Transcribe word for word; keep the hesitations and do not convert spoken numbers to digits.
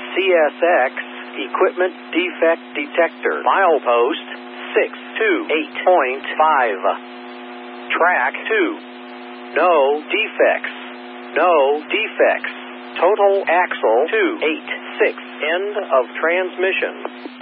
C S X Equipment Defect Detector. Milepost six two eight point five. Track two. No defects. No defects. Total axle two eight six. End of transmission.